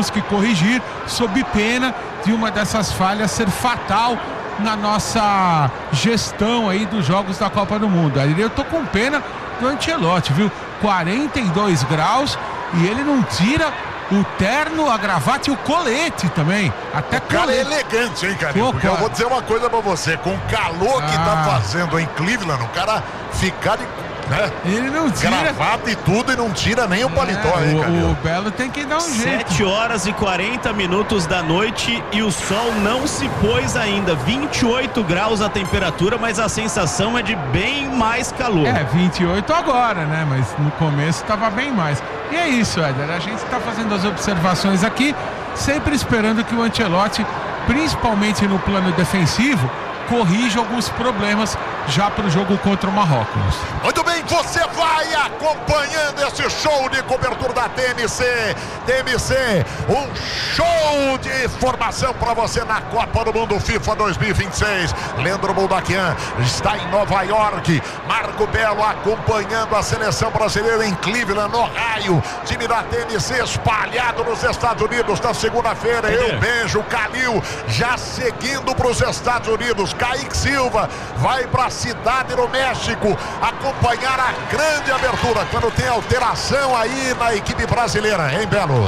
temos que corrigir sob pena de uma dessas falhas ser fatal na nossa gestão aí dos jogos da Copa do Mundo. Aí eu tô com pena do Ancelotti, viu? 42 graus e ele não tira o terno, a gravata e o colete também. Até o cara é elegante, hein, cara? Porque eu vou dizer uma coisa pra você, com o calor que tá fazendo em Cleveland, o cara ficar de... Ele não tira gravata e tudo e não tira nem o paletó, hein, cara? O Belo tem que dar um jeito. 7 horas e 40 minutos da noite e o sol não se pôs ainda. 28 graus a temperatura, mas a sensação é de bem mais calor. 28 agora, né? Mas no começo tava bem mais. E é isso, Éder. A gente tá fazendo as observações aqui, sempre esperando que o Ancelotti, principalmente no plano defensivo, corrija alguns problemas já para o jogo contra o Marrocos. Muito bem, você vai acompanhando esse show de cobertura da TMC. TMC, um show de formação para você na Copa do Mundo FIFA 2026. Leandro Boldaquian está em Nova York. Marco Belo acompanhando a seleção brasileira em Cleveland, Ohio. Time da TMC espalhado nos Estados Unidos na segunda-feira. Eu, Benjo, Calil já seguindo para os Estados Unidos. Kaique Silva vai para a cidade no México acompanhar a grande abertura quando tem alteração aí na equipe brasileira, hein, Belo?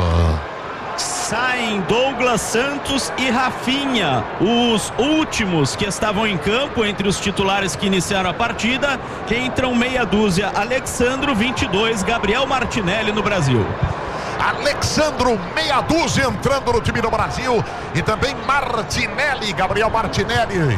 Saem Douglas Santos e Rafinha, os últimos que estavam em campo entre os titulares que iniciaram a partida. Entram meia dúzia: Alexandro, 22, Gabriel Martinelli no Brasil. Alexandro, meia dúzia entrando no time do Brasil. E também Martinelli, Gabriel Martinelli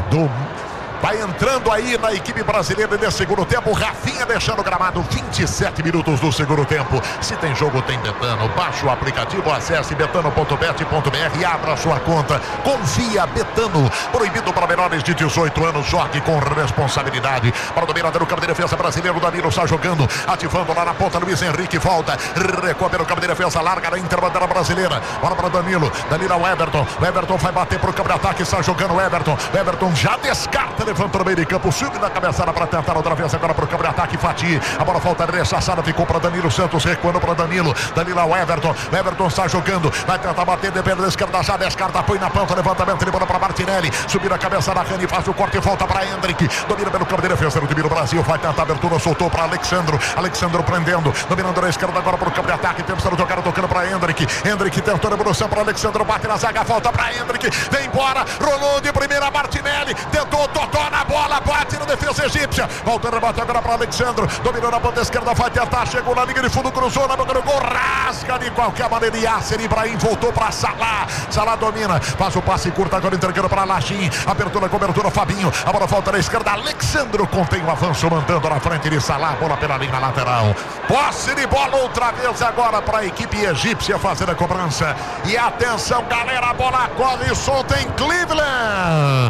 vai entrando aí na equipe brasileira nesse segundo tempo. Rafinha deixando o gramado. 27 minutos do segundo tempo. Se tem jogo, tem Betano. Baixe o aplicativo, acesse betano.bet.br e abra sua conta. Confia, Betano. Proibido para menores de 18 anos. Jogue com responsabilidade. Para o dominador do campo de defesa brasileiro, Danilo está jogando, ativando lá na ponta. Luiz Henrique volta, recupera o campo de defesa, larga na interbandeira brasileira. Bola para Danilo. Danilo ao Everton. O Everton vai bater para o campo de ataque. Está jogando o Everton. O Everton já descarta. Levanta no meio de campo, sube na cabeçada para tentar outra vez agora para o campo de ataque. Fati, a bola volta rechaçada, ficou para Danilo Santos, recuando para Danilo. Danilo ao Everton. O Everton está jogando, vai tentar bater, depende da esquerda, já descarta, põe na ponta, levantamento de bola para Martinelli. Subir a cabeça da Rani, faz o corte e volta para Hendrick. Domina pelo campo de defesa do time do Brasil, vai tentar a abertura, soltou para Alexandro. Alexandro prendendo, dominando na esquerda agora para o campo de ataque. Tempo sendo jogado, tocando para Hendrick. Hendrick tentou a evolução para Alexandro, bate na zaga, volta para Hendrick. Vem embora, rolou de primeira Martinelli, tentou, tocou na bola, bate na defesa egípcia. Volta a rebate agora para Alexandro. Dominou na ponta esquerda, vai tentar, chegou na linha de fundo, cruzou na boca do gol, rasga de qualquer maneira. Yasser Ibrahim voltou para Salah. Salah domina, faz o passe curto agora entregando para Lachim. Abertura, cobertura, Fabinho. A bola volta na esquerda, Alexandro contém o avanço, mandando na frente de Salah. Bola pela linha lateral. Posse de bola outra vez agora para a equipe egípcia fazer a cobrança. E atenção, galera, a bola corre e solta em Cleveland,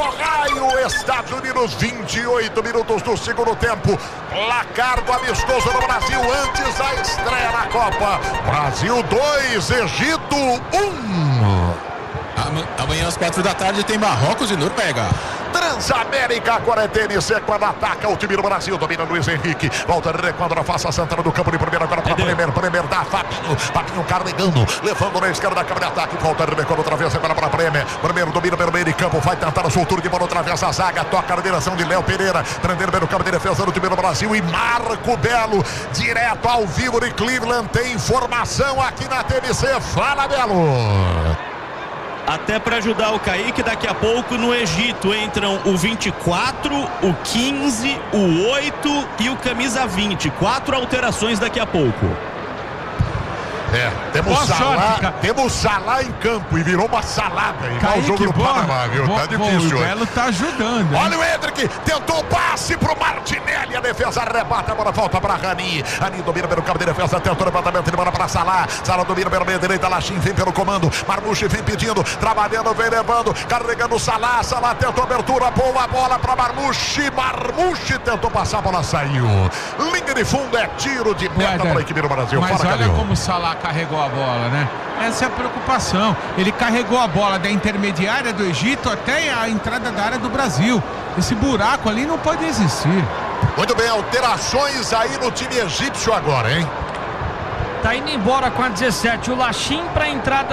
Ohio, Estados Unidos. 28 minutos do segundo tempo. Placar do amistoso no Brasil antes da estreia na Copa. Brasil 2, Egito 1. Amanhã às 4 da tarde tem Marrocos e Noruega. Transamérica, agora é TNC quando ataca o time do Brasil. Domina Luiz Henrique. Volta recuando na face central do campo de primeira. Agora para Bremer. Bremer dá Fabinho. Fabinho carregando. Levando na esquerda da câmera de ataque. Volta recuando outra vez agora para Bremer. Bremer domina pelo meio de campo. Vai tentar a soltura de bola outra vez. A zaga toca na direção de Léo Pereira. Prendendo pelo campo de defesa do time do Brasil. E Marco Belo, direto ao vivo de Cleveland. Tem informação aqui na TNC. Fala, Belo. Até para ajudar o Kaique, daqui a pouco no Egito entram o 24, o 15, o 8 e o camisa 20. 4 alterações daqui a pouco. Temos Salah em campo e virou uma salada igual o jogo do Panamá, viu? Tá difícil. O Belo tá ajudando, hein? Olha o Hendrick, tentou o passe pro Martinelli, a defesa arrebata, a bola volta pra Rani. Rani domina pelo campo de defesa, tentou o levantamento de bola pra Salah. Salah domina pelo meio direita, Lachim vem pelo comando, Marmouche vem pedindo, trabalhando, vem levando, carregando o Salah. Salah tentou abertura, boa bola pra Marmouche. Marmouche tentou passar, a bola saiu. Linha de fundo, é tiro de meta para a equipe do Brasil. Mas fala, olha Calil. como o Salah carregou a bola, né? Essa é a preocupação. Ele carregou a bola da intermediária do Egito até a entrada da área do Brasil. Esse buraco ali não pode existir. Muito bem, alterações aí no time egípcio agora, hein? Tá indo embora com a 17. O Lachim para a entrada